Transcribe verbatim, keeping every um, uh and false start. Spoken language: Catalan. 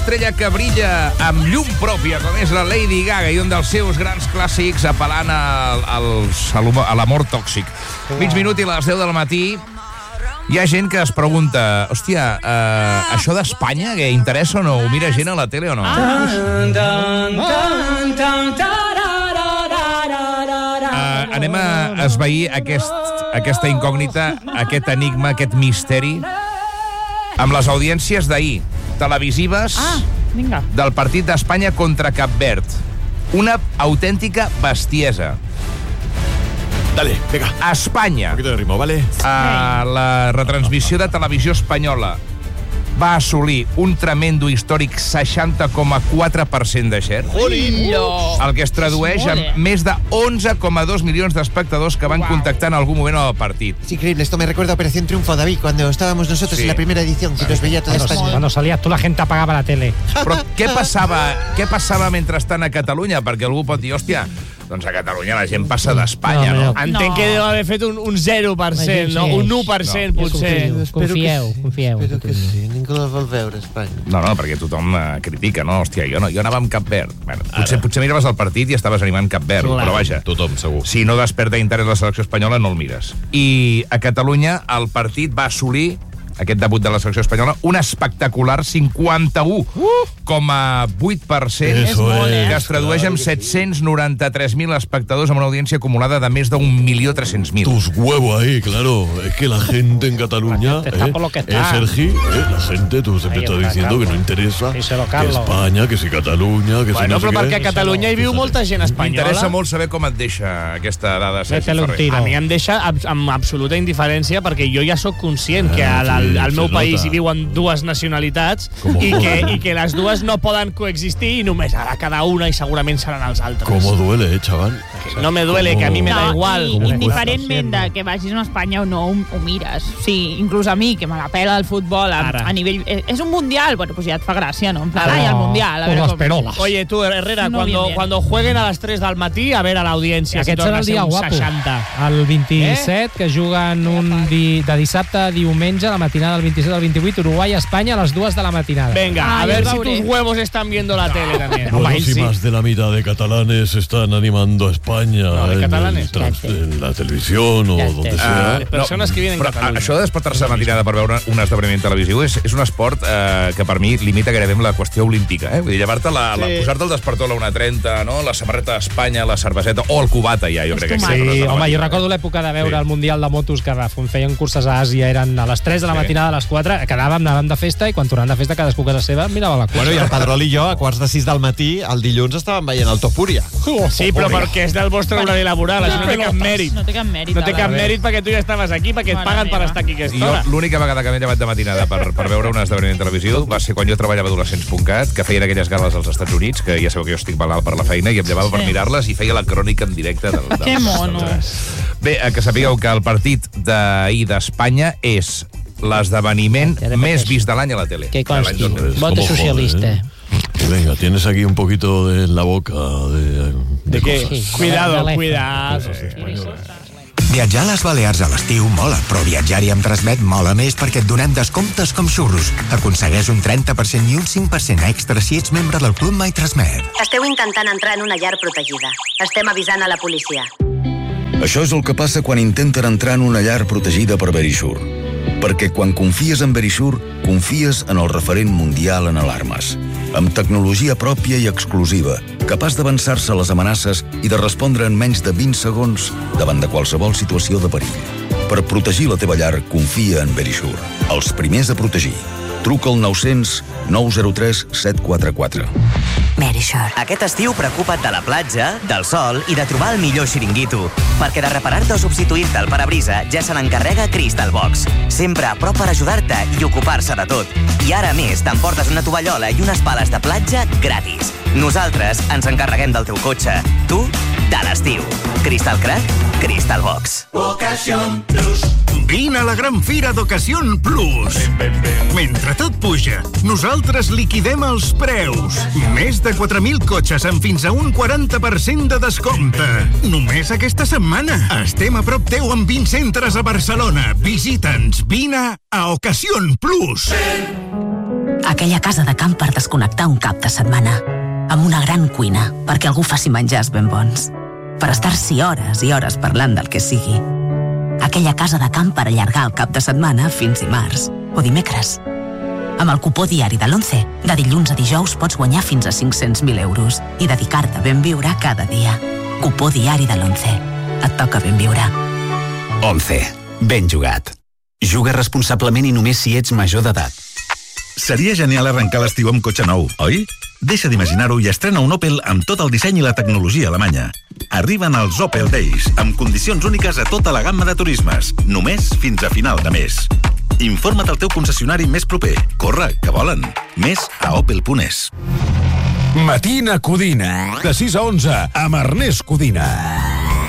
Estrella que brilla amb llum pròpia, com és la Lady Gaga, i un dels seus grans clàssics apel·lant al, als, a l'amor tòxic. Mig minut i a les deu del matí hi ha gent que es pregunta, hòstia, eh, això d'Espanya, que interessa o no? Ho mira gent a la tele o no? Ah. Uh, anem a esvair aquest, aquesta incògnita, aquest enigma, aquest misteri, amb les audiències d'ahir, televisives, ah, vinga. del partit d'Espanya contra Cap Verd. Una autèntica bestiesa. Dale, venga. A Espanya, un poquito de ritmo, ¿vale? a la retransmissió de televisió espanyola va assolir un tremendo històric seixanta coma quatre per cent de share. El que es tradueix en més de onze coma dos milions d'espectadors que van contactar en algun moment al partit. Es increíble, esto me recuerda a Operación Triunfo, David, cuando estábamos nosotros sí. en la primera edición, que nos veía toda cuando, España. Cuando salías tú, la gente apagava la tele. Però què passava, què passava mentrestant a Catalunya? Perquè algú pot dir, hòstia, doncs a Catalunya la gent passa d'Espanya, no? no? Entenc no. que deu haver fet un, un zero per cent, no? Un u per cent, no. potser. Confieu, confieu. Espero que sí, ningú la vol veure, Espanya. No, no, perquè tothom uh, critica, no? Hòstia, jo, no, jo anava amb Cap Verd. Bueno, potser, potser miraves el partit i estaves animant Cap Verd, Clar. però vaja. Tothom, segur. Si no desperta interès la selecció espanyola, no el mires. I a Catalunya el partit va assolir, aquest debut de la selecció espanyola, un espectacular cinquanta-u coma vuit per cent, que es tradueix en set-cents noranta-tres mil espectadors amb una audiència acumulada de més d'un milió tres-cents mil. Tus huevos ahí, claro. Es que la gente en Cataluña, eh, eh, Sergi, eh, la gente, tú siempre estás diciendo que no interesa, que Espanya, que si Catalunya, que si bueno, no sé però què. perquè a Catalunya hi viu molta gent espanyola. M'interessa molt saber com et deixa aquesta dada, Sergi Ferrer. A mi em deixa amb absoluta indiferència, perquè jo ja sóc conscient que al, al, al meu país hi viuen dues nacionalitats i que, i que les dues no poden coexistir i només a cada una i segurament seran els altres. ¿Cómo duele, eh, chaval? No me duele, que a mi me da igual. I, indiferentment de que vagis a Espanya o no, ho, ho mires. Sí, inclús a mi, que me la pela el futbol a, a nivell... És un mundial, bueno, pues ja et fa gràcia, no? En plan, ai, el mundial. A veure com... Oye, tú, Herrera, no cuando, cuando jueguen a las tres del matí, a ver a l'audiència. Aquest serà el dia guapo. seixanta. El vint-i-set, eh? que juguen un di, de dissabte a diumenge, la matinada del vint-i-set al vint-i-vuit, Uruguai-Espanya a les dues de la matinada. Venga, ah, a ver si tus huevos están viendo la tele también. Bueno, si sí. más de la mitad de catalanes están animando a España no, de en, catalanes. El, trans, en la televisión o donde sea. Uh, persones no, que vienen en Catalunya. Això de despertar-se a la matinada per veure un esdeveniment televisiu és, és un esport eh, que per mi limita gairebé amb la qüestió olímpica. Eh? Vull dir, llevar-te la, la, sí. posar-te el despertador a la una trenta, no? La samarreta d'Espanya, la cerveseta o el cubata ja, jo crec que sí, sí, home, jo recordo l'època de veure sí. el Mundial de Motos que feien curses a Àsia, eren a les tres de la sí. matinada, a les quatre, quedàvem, anàvem de festa i quan tornàvem de festa cadascú a casa seva mirava la cursa. Bueno, i el Pedrol i jo a quarts de sis del matí el dilluns estàvem veient el Topúria. Sí, però perquè és del vostre horari laboral, això no té cap mèrit. No té cap mèrit. No té cap mèrit perquè tu ja estaves aquí, perquè et paguen per estar aquí aquesta hora. Jo l'única vegada que m'he llevat de matinada per, per veure un esdeveniment televisiu va ser quan jo treballava a adolescents punt cat, que feien aquelles gales als Estats Units, que ja sabeu que jo estic malalt per la feina, i em llevava sí. per mirar-les i feia la crònica en directe. Del, del, que mono. Bé, que sapigueu que el partit d'ahir d'Espanya és l'esdeveniment més vist de l'any a la tele. Que consti, voto socialista. Eh? Venga, tienes aquí un poquito de en la boca de, de, de qué? Sí. Cuidado, cuidado. Viatjar a les Balears a l'estiu mola, però viatjar-hi amb Transmet mola més perquè et donem descomptes com xurros. Aconsegueix un trenta per cent i un cinc per cent extra si ets membre del Club My Transmet. Esteu intentant entrar en una llar protegida. Estem avisant a la policia. Això és el que passa quan intenten entrar en una llar protegida per Verisure. Perquè quan confies en Verisure, confies en el referent mundial en alarmes. Amb tecnologia pròpia i exclusiva, capaç d'avançar-se a les amenaces i de respondre en menys de vint segons davant de qualsevol situació de perill. Per protegir la teva llar, confia en Verisure. Els primers a protegir. Truca al nou-cents nou zero tres set quatre quatre. Verisure. Aquest estiu preocupa't de la platja, del sol i de trobar el millor xiringuito. Perquè de reparar-te o substituir-te el parabrisa ja se n'encarrega Crystal Box. Sempre a prop per ajudar-te i ocupar-se de tot. I ara a més t'emportes una tovallola i unes pales de platja gratis. Nosaltres ens encarreguem del teu cotxe. Tu, de l'estiu. Crystal Crack, Crystal Box. Ocasión Plus. Vine a la gran fira d'Ocasión Plus. Mentre tot puja, nosaltres liquidem els preus. Més de quatre mil cotxes amb fins a un quaranta per cent de descompte. Només aquesta setmana. Estem a prop teu amb vint centres a Barcelona. Visita'ns. Vine a Ocasión Plus. Aquella casa de camp per desconnectar un cap de setmana. Amb una gran cuina, perquè algú faci menjars ben bons. Per estar-s'hi hores i hores parlant del que sigui. Aquella casa de camp per allargar el cap de setmana fins dimarts o dimecres. Amb el cupó diari de l'Once, de dilluns a dijous pots guanyar fins a cinc-cents mil euros i dedicar-te a ben viure cada dia. Cupó diari de l'Once. Et toca ben viure. Once. Ben jugat. Juga responsablement i només si ets major d'edat. Seria genial arrencar l'estiu amb cotxe nou, oi? Deixa d'imaginar-ho i estrena un Opel amb tot el disseny i la tecnologia alemanya. Arriben els Opel Days, amb condicions úniques a tota la gamma de turismes, només fins a final de mes. Informa't al teu concessionari més proper. Corre, que volen. Més a opel punt es. Matina Codina, de sis a onze, amb Ernest Codina.